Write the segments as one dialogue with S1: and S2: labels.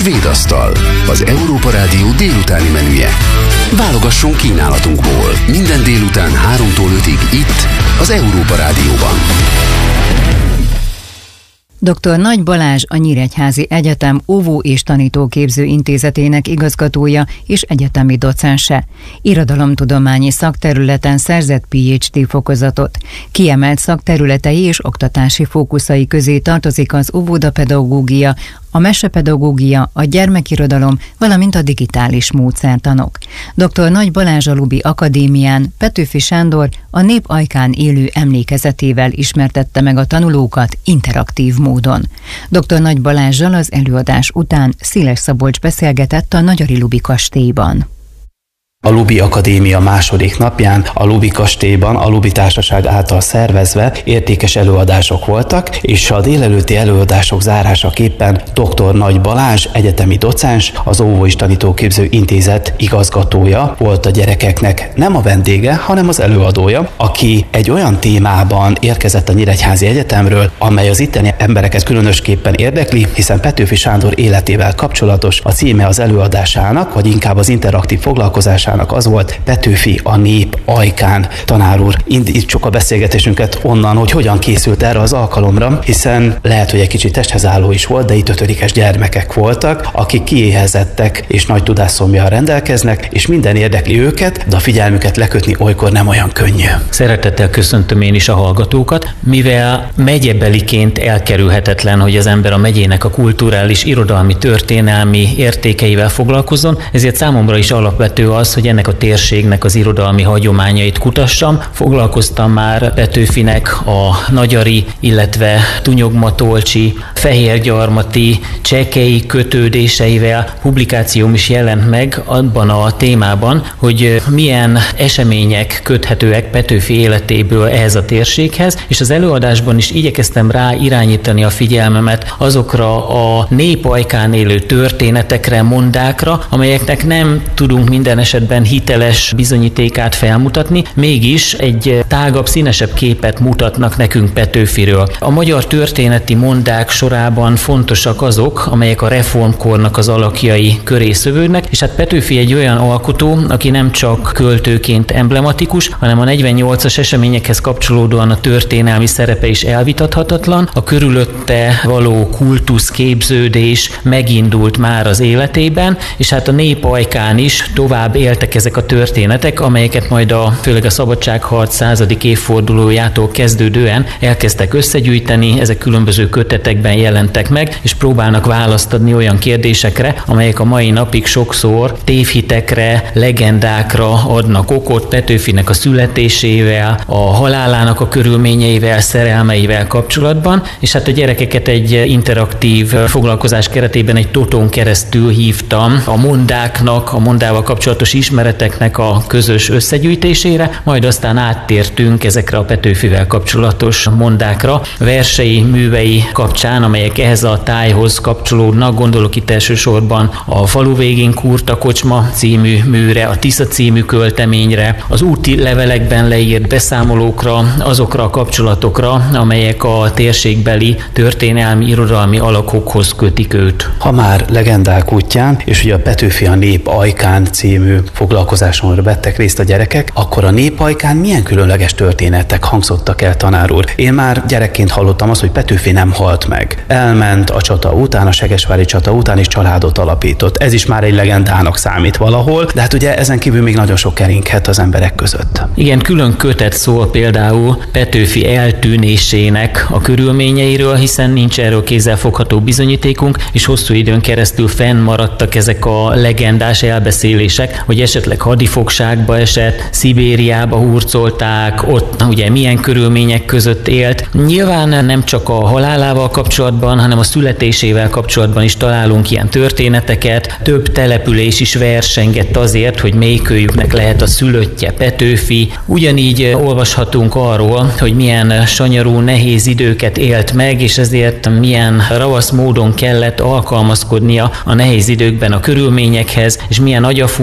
S1: Svédasztal, az Európa Rádió délutáni menüje. Válogasson kínálatunkból minden délután 3-tól 5-ig itt, az Európa Rádióban.
S2: Dr. Nagy Balázs a Nyíregyházi Egyetem óvó- és tanítóképző intézetének igazgatója és egyetemi docense. Irodalomtudományi szakterületen szerzett PhD fokozatot. Kiemelt szakterületei és oktatási fókuszai közé tartozik az óvodapedagógia, a mesepedagógia, a gyermekirodalom, valamint a digitális módszertanok. Dr. Nagy Balázs a Luby Akadémián Petőfi Sándor a nép ajkán élő emlékezetével ismertette meg a tanulókat interaktív módon. Dr. Nagy Balázssal az előadás után Sziles Szabolcs beszélgetett a Nagyari Luby kastélyban.
S3: A Luby Akadémia második napján a Luby kastélyban a Luby Társaság által szervezve értékes előadások voltak, és a délelőtti előadások zárásaképpen dr. Nagy Balázs, egyetemi docens, az Óvó- és Tanítóképző Intézet igazgatója volt a gyerekeknek nem a vendége, hanem az előadója, aki egy olyan témában érkezett a Nyíregyházi Egyetemről, amely az itteni embereket különösképpen érdekli, hiszen Petőfi Sándor életével kapcsolatos. A címe az előadásának, vagy inkább az interaktív foglalkozásának az volt: Petőfi a nép ajkán. Tanár úr, indítsuk a beszélgetésünket onnan, hogy hogyan készült erre az alkalomra, hiszen lehet, hogy egy kicsit testhez álló is volt, de itt 5-es gyermekek voltak, akik kiéhezettek és nagy tudásszomjjal rendelkeznek, és minden érdekli őket, de a figyelmüket lekötni olykor nem olyan könnyű.
S4: Szeretettel köszöntöm én is a hallgatókat, mivel megyebeliként elkerülhetetlen, hogy az ember a megyének a kulturális, irodalmi, történelmi értékeivel foglalkozzon, ezért számomra is alapvető az, hogy ennek a térségnek az irodalmi hagyományait kutassam. Foglalkoztam már Petőfinek a nagyari, illetve tunyogmatolcsi, fehérgyarmati, csekei kötődéseivel. Publikációm is jelent meg abban a témában, hogy milyen események köthetőek Petőfi életéből ehhez a térséghez, és az előadásban is igyekeztem rá irányítani a figyelmemet azokra a nép ajkán élő történetekre, mondákra, amelyeknek nem tudunk minden esetben hiteles bizonyítékát felmutatni, mégis egy tágabb, színesebb képet mutatnak nekünk Petőfiről. A magyar történeti mondák sorában fontosak azok, amelyek a reformkornak az alakjai köré szövődnek, és hát Petőfi egy olyan alkotó, aki nem csak költőként emblematikus, hanem a 48-as eseményekhez kapcsolódóan a történelmi szerepe is elvitathatatlan, a körülötte való kultuszképződés megindult már az életében, és hát a nép ajkán is tovább éltek ezek a történetek, amelyeket majd főleg a szabadságharc 100. évfordulójától kezdődően elkezdtek összegyűjteni, ezek különböző kötetekben jelentek meg, és próbálnak választ adni olyan kérdésekre, amelyek a mai napig sokszor tévhitekre, legendákra adnak okot Petőfinek a születésével, a halálának a körülményeivel, szerelmeivel kapcsolatban, és hát a gyerekeket egy interaktív foglalkozás keretében egy totón keresztül hívtam a mondáknak, a mondával kapcsolatos ismereteknek a közös összegyűjtésére, majd aztán áttértünk ezekre a Petőfivel kapcsolatos mondákra, versei, művei kapcsán, amelyek ehhez a tájhoz kapcsolódnak. Gondolok itt elsősorban a Falu végén kurta kocsma című műre, a Tisza című költeményre, az úti levelekben leírt beszámolókra, azokra a kapcsolatokra, amelyek a térségbeli történelmi, irodalmi alakokhoz kötik őt.
S3: Ha már legendák útján, és ugye a Petőfi a nép ajkán című foglalkozásomra vettek részt a gyerekek, akkor a nép ajkán milyen különleges történetek hangzottak el, tanár úr? Én már gyerekként hallottam azt, hogy Petőfi nem halt meg. Elment a csata után, a segesvári csata után, és családot alapított. Ez is már egy legendának számít valahol, de hát ugye ezen kívül még nagyon sok keringhet az emberek között.
S4: Igen, külön kötet szól például Petőfi eltűnésének a körülményeiről, hiszen nincs erről kézzelfogható bizonyítékunk, és hosszú időn keresztül fennmaradtak ezek a legendás elbeszélések, hogy esetleg hadifogságba esett, Szibériába hurcolták, ott ugye milyen körülmények között élt. Nyilván nem csak a halálával kapcsolatban, hanem a születésével kapcsolatban is találunk ilyen történeteket. Több település is versengett azért, hogy melyikőjüknek lehet a szülöttje Petőfi. Ugyanígy olvashatunk arról, hogy milyen sanyarú, nehéz időket élt meg, és ezért milyen ravasz módon kellett alkalmazkodnia a nehéz időkben a körülményekhez, és milyen agyafúrt és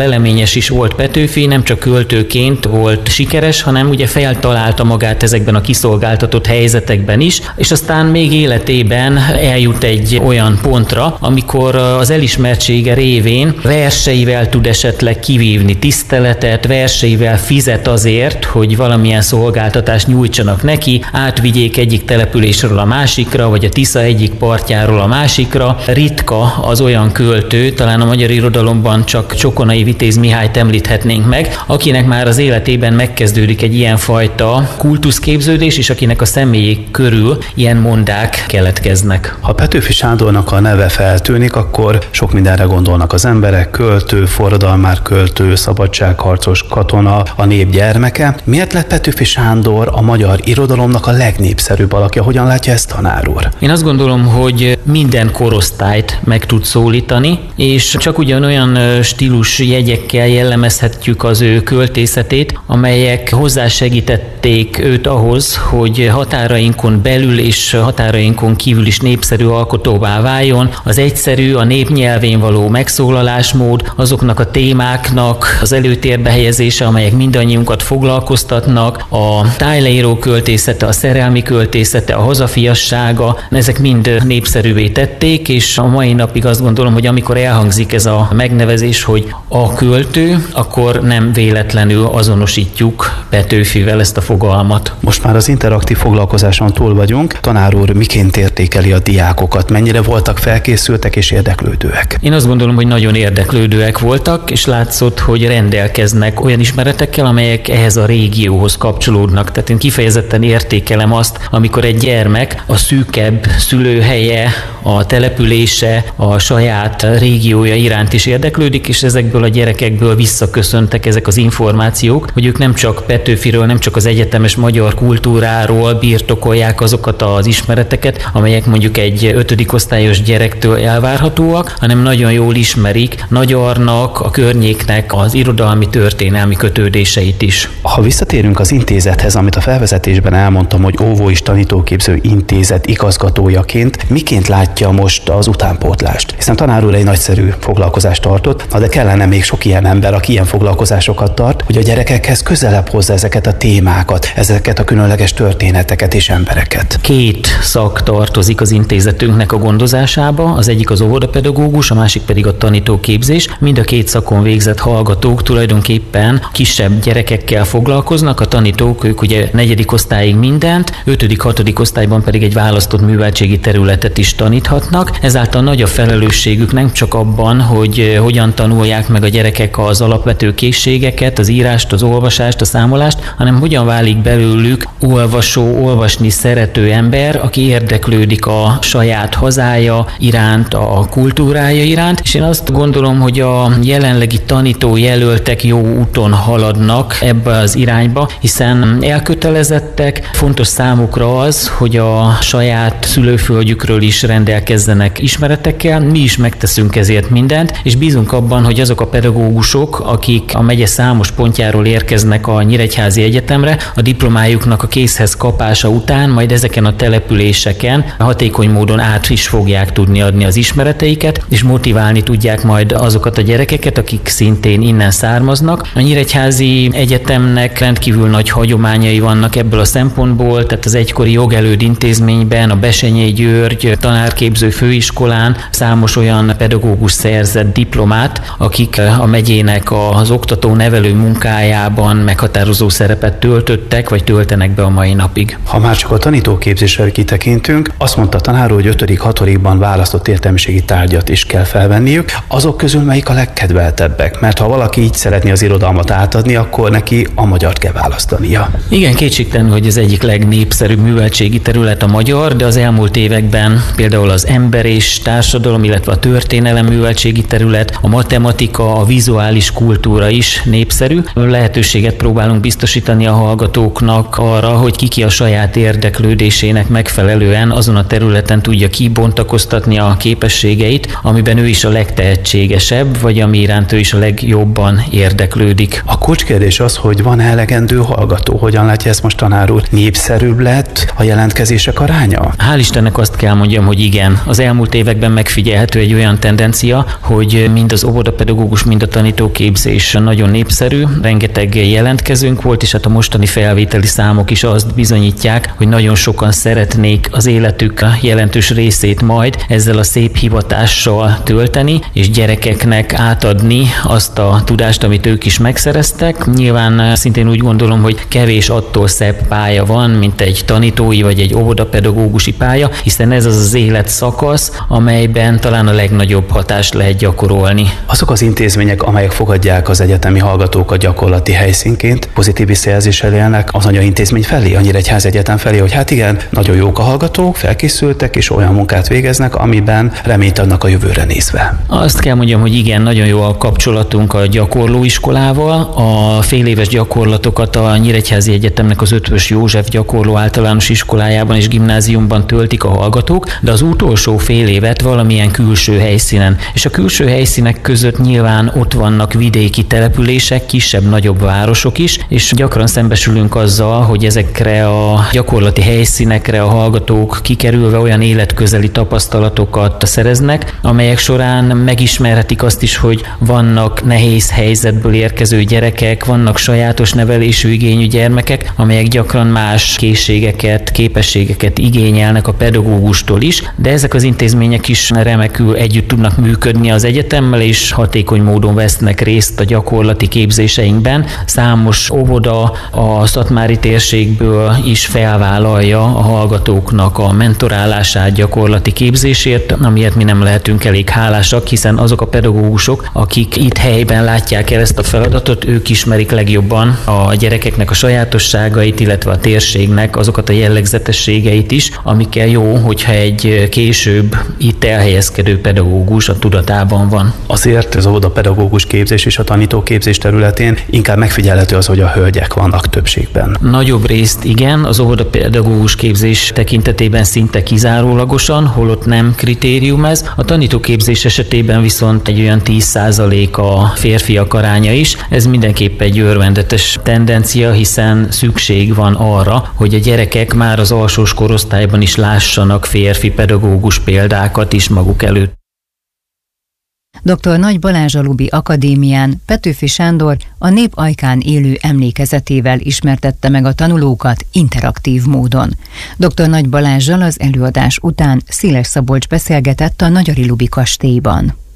S4: teleményes is volt Petőfi, nem csak költőként volt sikeres, hanem ugye feltalálta magát ezekben a kiszolgáltatott helyzetekben is, és aztán még életében eljut egy olyan pontra, amikor az elismertsége révén verseivel tud esetleg kivívni tiszteletet, verseivel fizet azért, hogy valamilyen szolgáltatást nyújtsanak neki, átvigyék egyik településről a másikra, vagy a Tisza egyik partjáról a másikra. Ritka az olyan költő, talán a magyar irodalomban csak Csokonai Vitéz Mihályt említhetnénk meg, akinek már az életében megkezdődik egy ilyenfajta kultuszképződés, és akinek a személyé körül ilyen mondák keletkeznek.
S3: Ha Petőfi Sándornak a neve feltűnik, akkor sok mindenre gondolnak az emberek: költő, forradalmár költő, szabadságharcos katona, a nép gyermeke. Miért lett Petőfi Sándor a magyar irodalomnak a legnépszerűbb alakja? Hogyan látja ezt, tanár úr?
S4: Én azt gondolom, hogy minden korosztályt meg tud szólítani, és csak ugyanolyan stílus jegyekkel jellemezhetjük az ő költészetét, amelyek hozzásegítették őt ahhoz, hogy határainkon belül és határainkon kívül is népszerű alkotóvá váljon. Az egyszerű, a népnyelvén való megszólalásmód, azoknak a témáknak az előtérbe helyezése, amelyek mindannyiunkat foglalkoztatnak, a tájleíró költészete, a szerelmi költészete, a hazafiassága, ezek mind népszerűvé tették, és a mai napig azt gondolom, hogy amikor elhangzik ez a megnevezés, hogy a költő, akkor nem véletlenül azonosítjuk Petőfivel ezt a fogalmat.
S3: Most már az interaktív foglalkozáson túl vagyunk. Tanár úr miként értékeli a diákokat? Mennyire voltak felkészültek és érdeklődőek?
S4: Én azt gondolom, hogy nagyon érdeklődőek voltak, és látszott, hogy rendelkeznek olyan ismeretekkel, amelyek ehhez a régióhoz kapcsolódnak. Tehát én kifejezetten értékelem azt, amikor egy gyermek a szűkebb szülőhelye, a települése, a saját régiója iránt is érdeklődik, és ezekből a gyerekekből visszaköszöntek ezek az információk, hogy ők nem csak Petőfiről, nem csak az egyetemes magyar kultúráról birtokolják azokat az ismereteket, amelyek mondjuk egy 5. osztályos gyerektől elvárhatóak, hanem nagyon jól ismerik Nagyarnak, a környéknek az irodalmi, történelmi kötődéseit is.
S3: Ha visszatérünk az intézethez, amit a felvezetésben elmondtam, hogy óvó és tanítóképző intézet igazgatójaként, miként látja most az utánpótlást? Hiszen tanár úr egy nagyszerű foglalkozást tartott, de kellene még sok ilyen ember, aki ilyen foglalkozásokat tart, hogy a gyerekekhez közelebb hozza ezeket a témákat, ezeket a különleges történeteket és embereket.
S4: 2 szak tartozik az intézetünknek a gondozásába, az egyik az óvodapedagógus, a másik pedig a tanítóképzés. Mind a 2 szakon végzett hallgatók tulajdonképpen kisebb gyerekekkel foglalkoznak, a tanítók, ők ugye 4. osztályig mindent, 5., 6. osztályban pedig egy választott műveltségi területet is taníthatnak. Ezáltal nagy a felelősségük nem csak abban, hogy hogyan tanulják meg a gyerekek az alapvető készségeket, az írást, az olvasást, a számolást, hanem hogyan válik belőlük olvasó, olvasni szerető ember, aki érdeklődik a saját hazája iránt, a kultúrája iránt, és én azt gondolom, hogy a jelenlegi tanítójelöltek jó úton haladnak ebbe az irányba, hiszen elkötelezettek, fontos számukra az, hogy a saját szülőföldjükről is rendelkezzenek ismeretekkel, mi is megteszünk ezért mindent, és bízunk abban, hogy azok a pedagógusok, akik a megye számos pontjáról érkeznek a Nyíregyházi Egyetemre, a diplomájuknak a kézhez kapása után majd ezeken a településeken hatékony módon át is fogják tudni adni az ismereteiket, és motiválni tudják majd azokat a gyerekeket, akik szintén innen származnak. A Nyíregyházi Egyetemnek rendkívül nagy hagyományai vannak ebből a szempontból, tehát az egykori jogelőd intézményben, a Bessenyei György tanárképző főiskolán számos olyan pedagógus szerzett diplomát, akik a megyének az oktató-nevelő munkájában meghatározó szerepet töltöttek, vagy töltenek be a mai napig.
S3: Ha már csak a tanítóképzésre kitekintünk, azt mondta a tanár, hogy 5., 6. választott értelmiségi tárgyat is kell felvenniük. Azok közül melyik a legkedveltebbek? Mert ha valaki így szeretné az irodalmat átadni, akkor neki a magyart kell választania.
S4: Igen, kétségtelenül, hogy az egyik legnépszerűbb műveltségi terület a magyar, de az elmúlt években például az ember és társadalom, illetve a történelem műveltségi terület, a matematika, a vizuális kultúra is népszerű. Lehetőséget próbálunk biztosítani a hallgatóknak hallgatóknak arra, hogy ki a saját érdeklődésének megfelelően azon a területen tudja kibontakoztatni a képességeit, amiben ő is a legtehetségesebb, vagy ami iránt ő is a legjobban érdeklődik.
S3: A kulcskérdés az, hogy van elegendő hallgató. Hogyan látja ezt most, tanár úr? Népszerűbb lett a jelentkezések aránya?
S4: Hál' Istennek azt kell mondjam, hogy igen. Az elmúlt években megfigyelhető egy olyan tendencia, hogy mind az óvodapedagógus, mind a tanítóképzés nagyon népszerű. Rengeteg jelentkezőnk volt, és hát a mostani felvételi számok is azt bizonyítják, hogy nagyon sokan szeretnék az életük jelentős részét majd ezzel a szép hivatással tölteni, és gyerekeknek átadni azt a tudást, amit ők is megszereztek. Nyilván szintén úgy gondolom, hogy kevés attól szebb pálya van, mint egy tanítói vagy egy óvodapedagógusi pálya, hiszen ez az életszakasz, amelyben talán a legnagyobb hatást lehet gyakorolni.
S3: Azok az intézmények, amelyek fogadják az egyetemi hallgatókat gyakorlati helyszínként, pozitív visszajelzéssel élnek az anyaintézmény felé, a Nyíregyháza Egyetem felé, hogy hát igen, nagyon jók a hallgatók, felkészültek és olyan munkát végeznek, amiben reményt adnak a jövőre nézve.
S4: Azt kell mondjam, hogy igen, nagyon jó a kapcsolatunk a gyakorlóiskolával. A féléves gyakorlatokat a Nyíregyházi Egyetemnek az Eötvös József gyakorló általános iskolájában és gimnáziumban töltik a hallgatók, de az utolsó fél évet valamilyen külső helyszínen. És a külső helyszínek között nyilván ott vannak vidéki települések, kisebb-nagyobb városok is, és gyakran szembesülünk azzal, hogy ezekre a gyakorlati helyszínekre a hallgatók kikerülve olyan életközeli tapasztalatokat szereznek, amelyek során megismerhetik azt is, hogy vannak nehéz helyzetből érkező gyerekek, vannak sajátos nevelésű igényű gyermekek, amelyek gyakran más készségeket, képességeket igényelnek a pedagógustól is, de ezek az intézmények is remekül együtt tudnak működni az egyetemmel, és hatékony módon vesznek részt a gyakorlati képzéseinkben. Számos óvoda a szatmári térségből is felvállalja a hallgatóknak a mentorálását, gyakorlati képzésért, amiért mi nem lehetünk elég hálásak, hiszen azok a pedagógusok, akik itt helyben látják el ezt a feladatot, ők ismerik legjobban a gyerekeknek a sajátosságait, illetve a térségnek azokat a jellegzetességeit is, amikkel jó, hogyha egy később itt elhelyezkedő pedagógus a tudatában van.
S3: Azért az óvodapedagógus képzés és a tanítóképzés területén inkább megfigyelhető az, hogy a hölgyek vannak többségben.
S4: Nagyobb részt igen, az óvodapedagógus képzés tekintetében szinte kizárólagosan, holott nem kritérium ez. A tanítóképzés esetében viszont egy olyan 10% a férfiak aránya is. Ez mindenképp egy örvendetes tendencia, hiszen szükség van arra, hogy a gyerekek már az alsós korosztályban is lássanak férfi pedagógus példákat is maguk előtt.
S2: Dr. Nagy Balázs a Lubi Akadémián Petőfi Sándor a nép ajkán élő emlékezetével ismertette meg a tanulókat interaktív módon. Dr. Nagy Balázssal az előadás után Széles Szabolcs beszélgetett a Nagyari Lubi kastélyban.